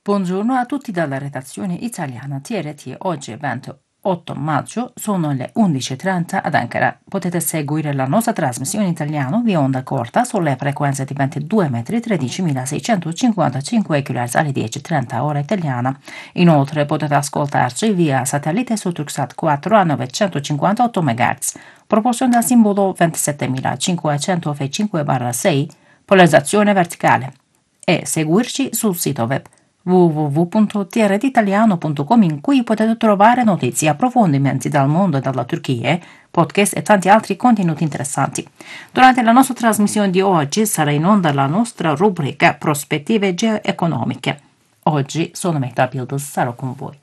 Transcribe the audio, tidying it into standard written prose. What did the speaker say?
Buongiorno a tutti dalla redazione italiana TRT. Oggi è 28 maggio, sono le 11:30 ad Ankara. Potete seguire la nostra trasmissione in italiano via onda corta sulle frequenze di 22 metri 13.655 kHz alle 10:30 ora italiana. Inoltre potete ascoltarci via satellite su Turksat 4 a 958 MHz, propulsione dal simbolo 27505/6, polarizzazione verticale, e seguirci sul sito web www.trditaliano.com, in cui potete trovare notizie, approfondimenti dal mondo e dalla Turchia, podcast e tanti altri contenuti interessanti. Durante la nostra trasmissione di oggi sarà in onda la nostra rubrica Prospettive geoeconomiche. Oggi sono Mehtap Yıldız, sarò con voi.